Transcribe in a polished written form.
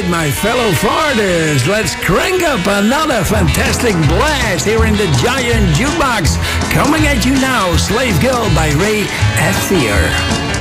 right, my fellow farters, let's crank up another fantastic blast here in the Giant Jukebox. Coming at you now, Slave Girl by Ray Ethier.